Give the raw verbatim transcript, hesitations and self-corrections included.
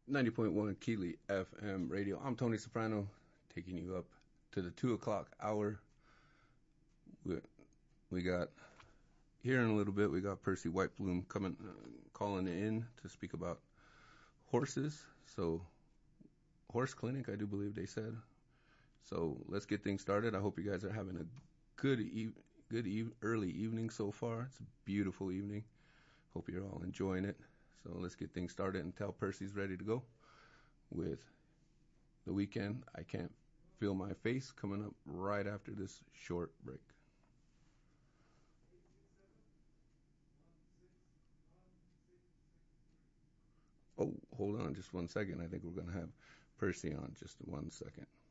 ninety point one Keeley F M radio. I'm Tony Soprano, taking you up to the two o'clock hour. We, we got, here in a little bit, we got Percy Whitebloom coming, uh, calling in to speak about horses. So, horse clinic, I do believe they said. So, let's get things started. I hope you guys are having a good, e- good e- early evening so far. It's a beautiful evening. Hope you're all enjoying it. So let's get things started until Percy's ready to go with The Weeknd. I Can't Feel My Face coming up right after this short break. Oh, hold on just one second. I think we're going to have Percy on just one second.